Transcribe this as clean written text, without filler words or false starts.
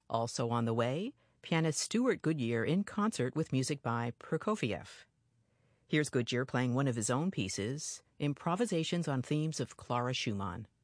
Also on the way, pianist Stuart Goodyear in concert with music by Prokofiev. Here's Goodyear playing one of his own pieces, Improvisations on Themes of Clara Schumann.